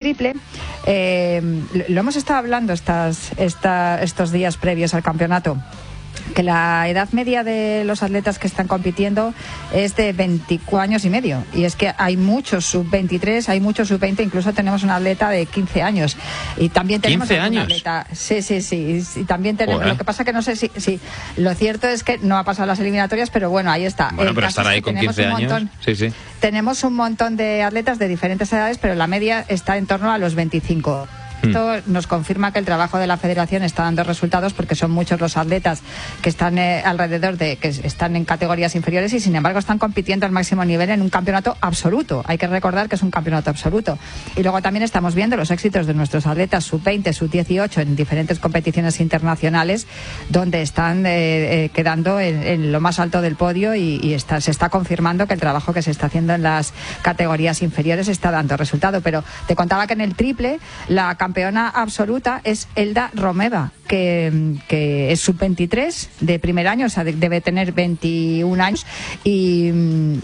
triple, lo hemos estado hablando estos días previos al campeonato, que la edad media de los atletas que están compitiendo es de 24 años y medio, y es que hay muchos sub-23, hay muchos sub-20, incluso tenemos un atleta de 15 años y también tenemos un atleta, sí, y también tenemos, lo que pasa que no sé si lo cierto es que no ha pasado las eliminatorias, pero bueno, ahí está. Bueno, pero estar ahí con 15 años, sí. Tenemos un montón de atletas de diferentes edades, pero la media está en torno a los 25. Esto nos confirma que el trabajo de la federación está dando resultados, porque son muchos los atletas que están alrededor que están en categorías inferiores y sin embargo están compitiendo al máximo nivel en un campeonato absoluto. Hay que recordar que es un campeonato absoluto. Y luego también estamos viendo los éxitos de nuestros atletas sub-20, sub-18 en diferentes competiciones internacionales, donde están quedando en lo más alto del podio y se está confirmando que el trabajo que se está haciendo en las categorías inferiores está dando resultado. Pero te contaba que en el triple la campeona absoluta es Elda Romeva, que es sub-23 de primer año, o sea, debe tener 21 años y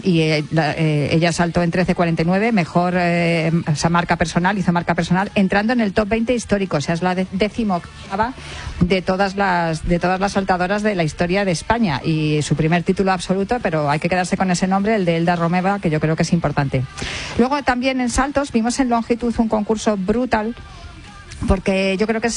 ella saltó en 13.49, mejor esa marca personal, hizo marca personal, entrando en el top 20 histórico, o sea, es la 18ª de todas las saltadoras de la historia de España y su primer título absoluto, pero hay que quedarse con ese nombre, el de Elda Romeva, que yo creo que es importante. Luego también en saltos vimos en longitud un concurso brutal, porque yo creo que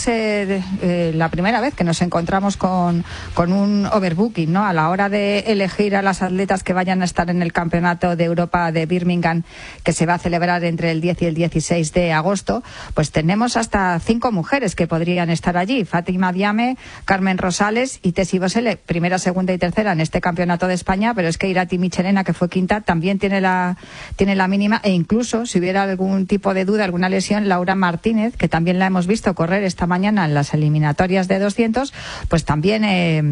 es la primera vez que nos encontramos con un overbooking, ¿no? A la hora de elegir a las atletas que vayan a estar en el Campeonato de Europa de Birmingham, que se va a celebrar entre el 10 y el 16 de agosto, pues tenemos hasta 5 mujeres que podrían estar allí: Fátima Diame, Carmen Rosales y Tessy Bosele, primera, segunda y tercera en este Campeonato de España, pero es que Irati Michelena, que fue quinta, también tiene la mínima, e incluso, si hubiera algún tipo de duda, alguna lesión, Laura Martínez, que también la hemos visto correr esta mañana en las eliminatorias de 200, pues también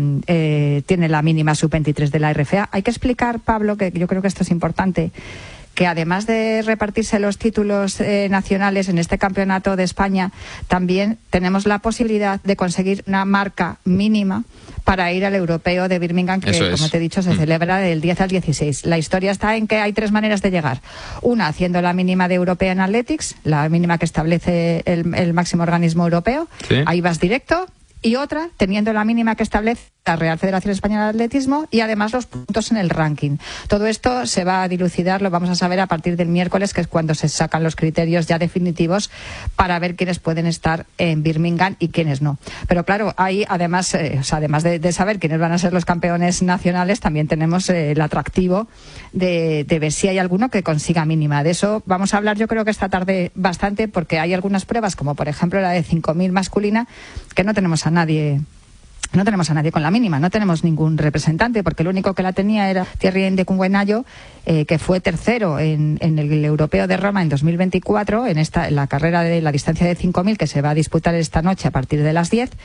tiene la mínima sub-23 de la RFA. Hay que explicar, Pablo, que yo creo que esto es importante, que además de repartirse los títulos nacionales en este Campeonato de España, también tenemos la posibilidad de conseguir una marca mínima para ir al Europeo de Birmingham, que, como te he dicho, se celebra del 10 al 16. La historia está en que hay 3 maneras de llegar. Una, haciendo la mínima de European Athletics, la mínima que establece el máximo organismo europeo. ¿Sí? Ahí vas directo. Y otra, teniendo la mínima que establece la Real Federación Española de Atletismo y además los puntos en el ranking. Todo esto se va a dilucidar, lo vamos a saber a partir del miércoles, que es cuando se sacan los criterios ya definitivos para ver quiénes pueden estar en Birmingham y quiénes no. Pero claro, ahí además, además de saber quiénes van a ser los campeones nacionales, también tenemos el atractivo de ver si hay alguno que consiga mínima. De eso vamos a hablar, yo creo que esta tarde bastante, porque hay algunas pruebas, como por ejemplo la de 5.000 masculina, que no tenemos a nadie con la mínima, no tenemos ningún representante, porque el único que la tenía era Thierry Ndekungwenayo, que fue tercero en el Europeo de Roma en 2024, en la carrera de la distancia de 5.000, que se va a disputar esta noche a partir de las 10,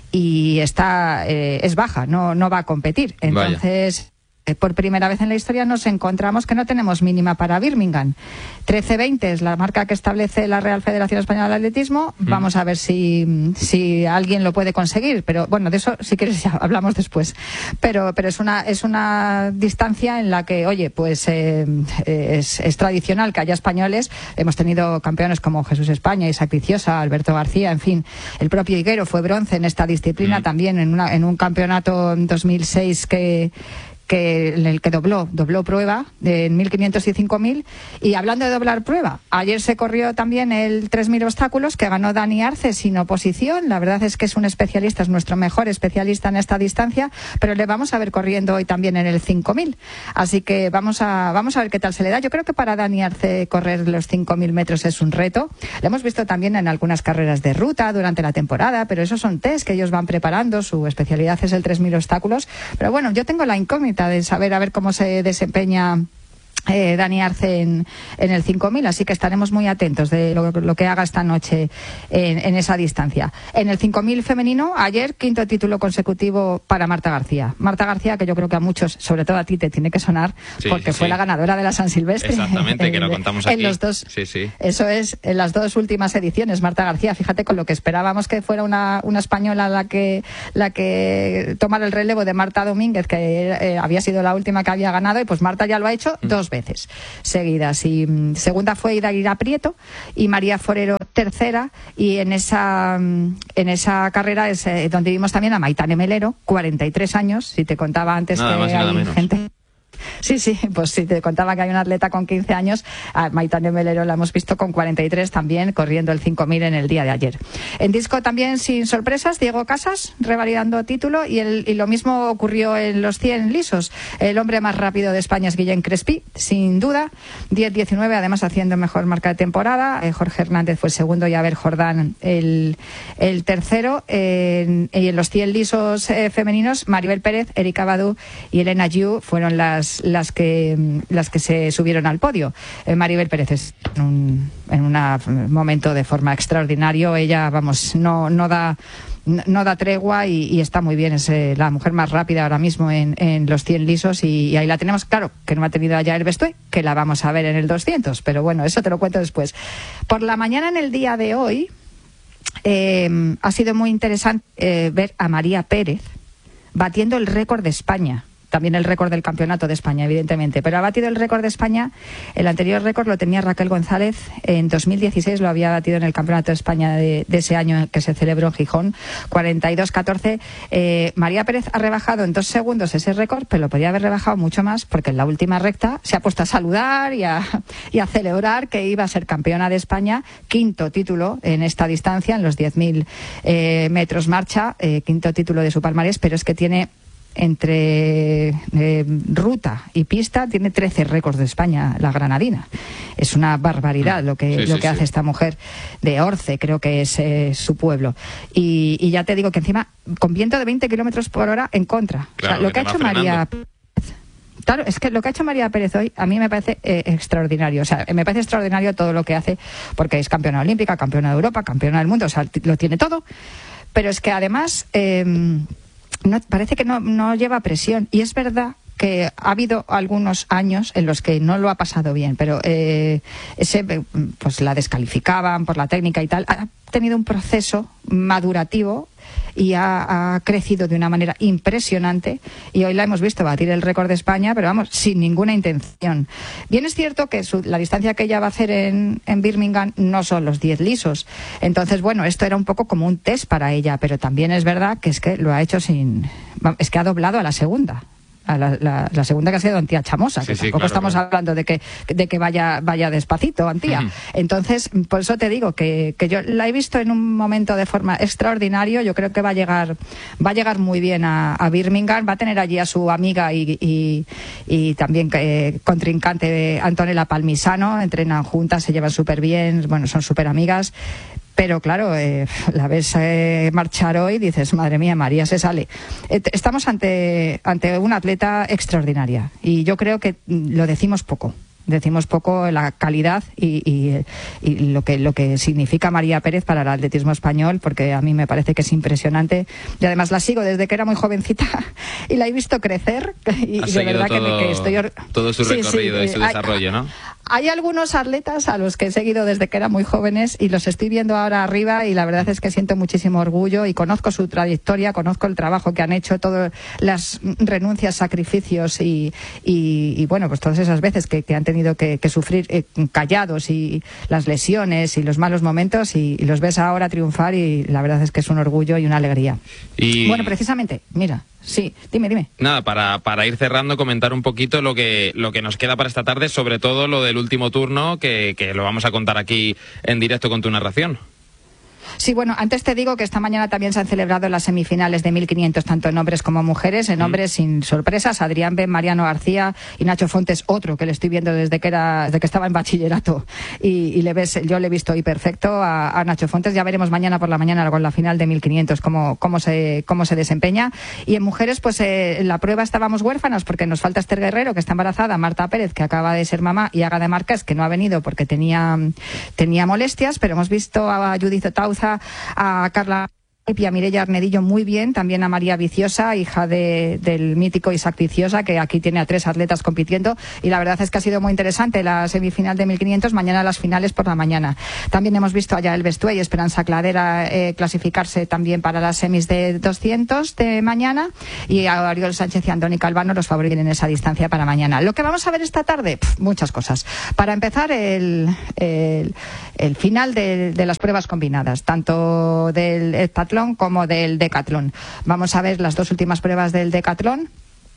y es baja, no va a competir. Entonces, por primera vez en la historia nos encontramos que no tenemos mínima para Birmingham. 13.20 es la marca que establece la Real Federación Española de Atletismo. Vamos a ver si alguien lo puede conseguir, pero bueno, de eso si quieres ya hablamos después. Pero es una distancia en la que, oye, pues es tradicional que haya españoles. Hemos tenido campeones como Jesús España, Isaac Viciosa, Alberto García, en fin. El propio Higuero fue bronce en esta disciplina también en un campeonato en 2006 en el que dobló prueba en 1.500 y 5.000. Y hablando de doblar prueba, ayer se corrió también el 3.000 obstáculos, que ganó Dani Arce sin oposición. La verdad es que es un especialista, es nuestro mejor especialista en esta distancia, pero le vamos a ver corriendo hoy también en el 5.000. Así que vamos a ver qué tal se le da. Yo creo que para Dani Arce correr los 5.000 metros es un reto. Lo hemos visto también en algunas carreras de ruta durante la temporada, pero esos son test que ellos van preparando. Su especialidad es el 3.000 obstáculos. Pero bueno, yo tengo la incógnita de saber a ver cómo se desempeña Dani Arce en el 5.000, así que estaremos muy atentos de lo que haga esta noche en esa distancia. En el 5.000 femenino, ayer, 5º título consecutivo para Marta García. Marta García, que yo creo que a muchos, sobre todo a ti, te tiene que sonar, porque fue la ganadora de la San Silvestre. Exactamente, que lo contamos aquí. En los dos, eso es, en las 2 últimas ediciones, Marta García, fíjate, con lo que esperábamos que fuera una española la que tomara el relevo de Marta Domínguez, que había sido la última que había ganado, y pues Marta ya lo ha hecho 2 veces seguidas. Y segunda fue Idaira Prieto y María Forero tercera, y en esa carrera es donde vimos también a Maitane Melero, 43 años, si te contaba antes nada que más y nada hay menos. gente... Sí, pues si te contaba que hay un atleta con 15 años, a Maitane Melero la hemos visto con 43 también, corriendo el 5000 en el día de ayer. En disco también, sin sorpresas, Diego Casas, revalidando título, y lo mismo ocurrió en los 100 lisos. El hombre más rápido de España es Guillem Crespi, sin duda, 10:19, además haciendo mejor marca de temporada. Jorge Hernández fue el segundo y Abel Jordán el tercero. Y en los 100 lisos femeninos, Maribel Pérez, Erika Badu y Elena Yu fueron las que se subieron al podio. Maribel Pérez es en un momento de forma extraordinario. Ella, vamos, no da tregua y está muy bien. Es la mujer más rápida ahora mismo en los 100 lisos, y ahí la tenemos. Claro, que no ha tenido allá el Bestué, que la vamos a ver en el 200, pero bueno, eso te lo cuento después. Por la mañana, en el día de hoy, ha sido muy interesante ver a María Pérez batiendo el récord de España. También el récord del campeonato de España, evidentemente, pero ha batido el récord de España. El anterior récord lo tenía Raquel González en 2016, lo había batido en el campeonato de España de ese año que se celebró en Gijón, 42:14. María Pérez ha rebajado en 2 segundos ese récord, pero lo podía haber rebajado mucho más, porque en la última recta se ha puesto a saludar y a celebrar que iba a ser campeona de España, 5º título en esta distancia, en los 10.000 metros marcha, 5º título de su palmarés, pero es que tiene... Entre ruta y pista tiene 13 récords de España, la granadina. Es una barbaridad lo que hace esta mujer de Orce, creo que es su pueblo. Y ya te digo que encima con viento de 20 kilómetros por hora en contra. Claro, o sea, lo que ha hecho María... Claro, es que lo que ha hecho María Pérez hoy a mí me parece extraordinario. O sea, me parece extraordinario todo lo que hace, porque es campeona olímpica, campeona de Europa, campeona del mundo, o sea, lo tiene todo. Pero es que además... parece que no lleva presión, y es verdad que ha habido algunos años en los que no lo ha pasado bien, pero pues la descalificaban por la técnica y tal. Ha tenido un proceso madurativo y ha crecido de una manera impresionante, y hoy la hemos visto batir el récord de España, pero vamos, sin ninguna intención. Bien, es cierto que la distancia que ella va a hacer en Birmingham no son los 10 lisos, entonces bueno, esto era un poco como un test para ella, pero también es verdad que es que lo ha hecho es que ha doblado a la segunda. A la segunda, que ha sido Antía Chamosa, que tampoco estamos hablando de que vaya despacito, Antía. Entonces, por eso te digo que yo la he visto en un momento de forma extraordinario. Yo creo que va a llegar muy bien a Birmingham. Va a tener allí a su amiga y también contrincante Antonella Palmisano. Entrenan juntas, se llevan súper bien, bueno, son súper amigas. Pero claro, la ves marchar hoy y dices, madre mía, María se sale. Estamos ante una atleta extraordinaria, y yo creo que lo decimos poco la calidad y lo que significa María Pérez para el atletismo español, porque a mí me parece que es impresionante, y además la sigo desde que era muy jovencita y la he visto crecer, y de verdad que estoy todo su recorrido y su desarrollo, ¿no? Hay algunos atletas a los que he seguido desde que eran muy jóvenes y los estoy viendo ahora arriba, y la verdad es que siento muchísimo orgullo, y conozco su trayectoria, conozco el trabajo que han hecho, todas las renuncias, sacrificios y bueno, pues todas esas veces que han tenido que sufrir callados, y las lesiones y los malos momentos, y los ves ahora triunfar, y la verdad es que es un orgullo y una alegría. Y bueno, precisamente, mira... Sí, dime. Nada, para ir cerrando, comentar un poquito lo que nos queda para esta tarde, sobre todo lo del último turno, que lo vamos a contar aquí en directo con tu narración. Sí, bueno, antes te digo que esta mañana también se han celebrado las semifinales de 1500, tanto en hombres como mujeres. En hombres, sin sorpresas, Adrián Ben, Mariano García y Nacho Fontes, otro que le estoy viendo desde que estaba en bachillerato, y yo le he visto hoy perfecto a Nacho Fontes. Ya veremos mañana por la mañana con la final de 1500 cómo se desempeña. Y en mujeres, pues en la prueba estábamos huérfanos, porque nos falta Esther Guerrero, que está embarazada, Marta Pérez, que acaba de ser mamá, y Aga de Marcas, que no ha venido porque tenía molestias, pero hemos visto a Judith Tauza, a Carla y a Mireia Arnedillo muy bien, también a María Viciosa, hija del mítico Isaac Viciosa, que aquí tiene a 3 atletas compitiendo, y la verdad es que ha sido muy interesante la semifinal de 1500, mañana las finales por la mañana. También hemos visto a Yael Bestué y Esperanza Cladera clasificarse también para las semis de 200 de mañana, y a Ariel Sánchez y Andoni Calvano los favoritos en esa distancia para mañana. Lo que vamos a ver esta tarde, muchas cosas. Para empezar, el el final de las pruebas combinadas, tanto del heptatlón como del decatlón. Vamos a ver las dos últimas pruebas del decatlón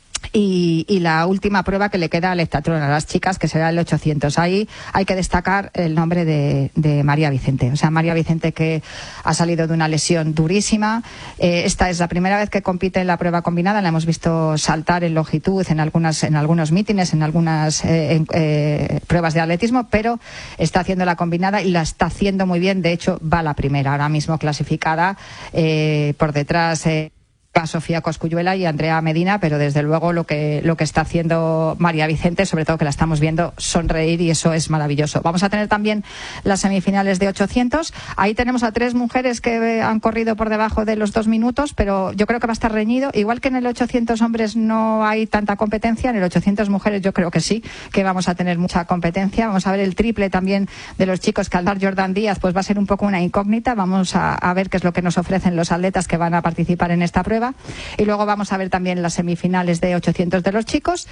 y la última prueba que le queda al heptatlón a las chicas, que será el 800. Ahí hay que destacar el nombre de María Vicente. O sea, María Vicente, que ha salido de una lesión durísima. Esta es la primera vez que compite en la prueba combinada. La hemos visto saltar en longitud en algunos mítines, en algunas pruebas de atletismo, pero está haciendo la combinada y la está haciendo muy bien. De hecho, va la primera, ahora mismo clasificada, por detrás a Sofía Cosculluela y Andrea Medina, pero desde luego lo que está haciendo María Vicente, sobre todo que la estamos viendo sonreír, y eso es maravilloso. Vamos a tener también las semifinales de 800. Ahí tenemos a 3 mujeres que han corrido por debajo de los 2 minutos, pero yo creo que va a estar reñido. Igual que en el 800 hombres no hay tanta competencia, en el 800 mujeres yo creo que sí, que vamos a tener mucha competencia. Vamos a ver el triple también de los chicos, que al dar Jordan Díaz pues va a ser un poco una incógnita. Vamos a ver qué es lo que nos ofrecen los atletas que van a participar en esta prueba. Y luego vamos a ver también las semifinales de 800 de los chicos.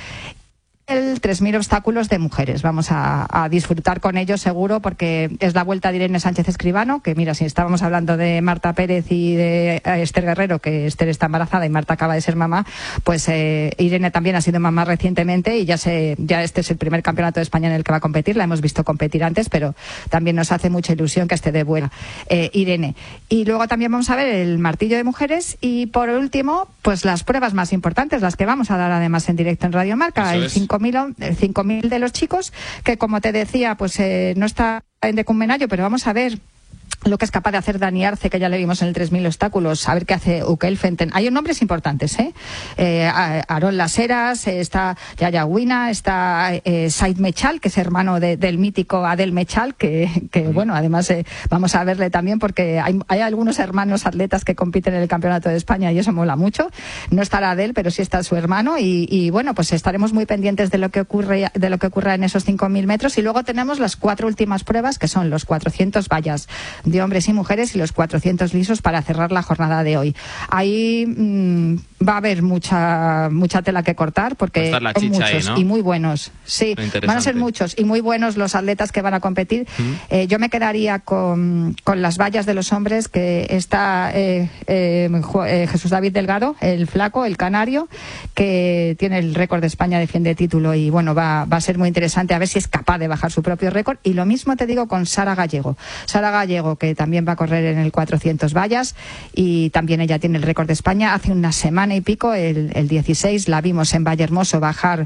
El 3.000 obstáculos de mujeres. Vamos a disfrutar con ellos seguro, porque es la vuelta de Irene Sánchez Escribano, que mira, si estábamos hablando de Marta Pérez y de Esther Guerrero, que Esther está embarazada y Marta acaba de ser mamá, pues Irene también ha sido mamá recientemente y ya este es el primer campeonato de España en el que va a competir. La hemos visto competir antes, pero también nos hace mucha ilusión que esté de vuelta Irene. Y luego también vamos a ver el martillo de mujeres y por último, pues las pruebas más importantes, las que vamos a dar además en directo en Radio Marca. Eso el 5.000 de los chicos, que como te decía, pues no está en decumbenayo, pero vamos a ver lo que es capaz de hacer Dani Arce, que ya le vimos en el 3.000 obstáculos, a ver qué hace Ukel Fenten. Hay nombres importantes, Aarón Laseras, está Yaya Huina, está Said Mechal, que es hermano del mítico Adel Mechal, que bueno, además vamos a verle también, porque hay algunos hermanos atletas que compiten en el Campeonato de España y eso mola mucho. No estará Adel, pero sí está su hermano y bueno, pues estaremos muy pendientes de lo que ocurra en esos 5.000 metros. Y luego tenemos las 4 últimas pruebas, que son los 400 vallas de hombres y mujeres y los 400 lisos para cerrar la jornada de hoy. Ahí va a haber mucha tela que cortar, porque son muchos ahí, ¿no? Y muy buenos. Sí, van a ser muchos y muy buenos los atletas que van a competir. Yo me quedaría con las vallas de los hombres, que está Jesús David Delgado, el flaco, el canario, que tiene el récord de España, defiende título y bueno, va a ser muy interesante a ver si es capaz de bajar su propio récord. Y lo mismo te digo con Sara Gallego, que también va a correr en el 400 vallas y también ella tiene el récord de España. Hace una semana y pico, el 16, la vimos en Vallehermoso dejar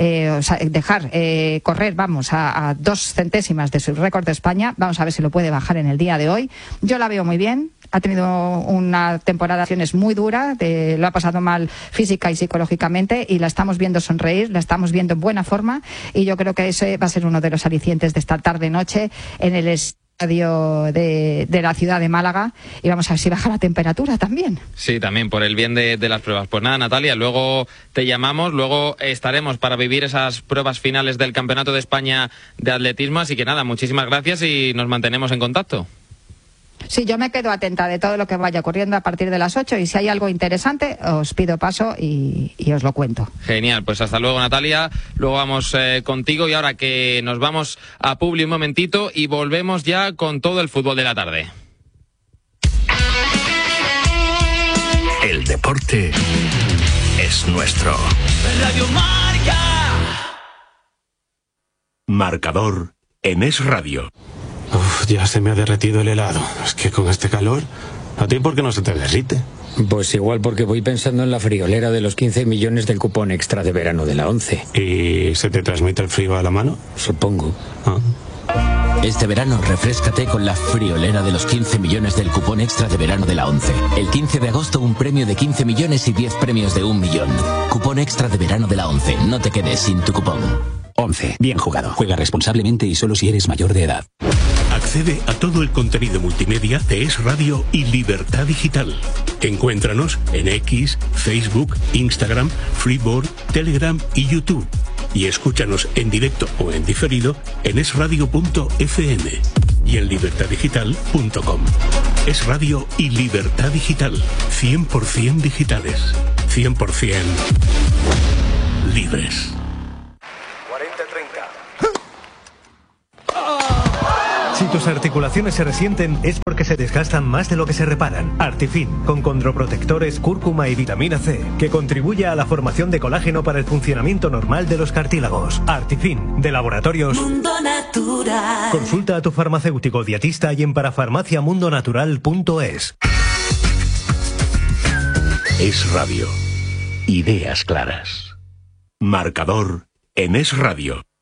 correr, a 2 centésimas de su récord de España. Vamos a ver si lo puede bajar en el día de hoy. Yo la veo muy bien. Ha tenido una temporada de acciones muy dura, lo ha pasado mal física y psicológicamente, y la estamos viendo sonreír, la estamos viendo en buena forma, y yo creo que ese va a ser uno de los alicientes de esta tarde-noche en el estadio de la ciudad de Málaga, y vamos a ver si baja la temperatura también. Sí, también por el bien de las pruebas. Pues nada, Natalia, luego te llamamos, luego estaremos para vivir esas pruebas finales del Campeonato de España de Atletismo, así que nada, muchísimas gracias y nos mantenemos en contacto. Sí, yo me quedo atenta de todo lo que vaya ocurriendo a partir de las 8 y si hay algo interesante os pido paso y os lo cuento. Genial, pues hasta luego, Natalia. Luego vamos contigo y ahora que nos vamos a Publi un momentito y volvemos ya con todo el fútbol de la tarde. El deporte es nuestro. Radio Marca. Marcador en Es Radio. Uf, ya se me ha derretido el helado. Es que con este calor, ¿a ti por qué no se te derrite? Pues igual porque voy pensando en la friolera de los 15 millones del cupón extra de verano de la 11. ¿Y se te transmite el frío a la mano? Supongo. Este verano refréscate con la friolera de los 15 millones del cupón extra de verano de la 11. El 15 de agosto un premio de 15 millones y 10 premios de 1 millón. Cupón extra de verano de la 11. No te quedes sin tu cupón. 11. Bien jugado. Juega responsablemente y solo si eres mayor de edad. Accede a todo el contenido multimedia de Es Radio y Libertad Digital. Encuéntranos en X, Facebook, Instagram, Freeboard, Telegram y YouTube. Y escúchanos en directo o en diferido en esradio.fm y en libertaddigital.com. Es Radio y Libertad Digital. 100% digitales. 100% libres. 40-30. Si tus articulaciones se resienten es porque se desgastan más de lo que se reparan. Artifin, con condroprotectores, cúrcuma y vitamina C, que contribuye a la formación de colágeno para el funcionamiento normal de los cartílagos. Artifin, de Laboratorios Mundo Natural. Consulta a tu farmacéutico dietista y en parafarmaciamundonatural.es. Es Radio. Ideas claras. Marcador en Es Radio.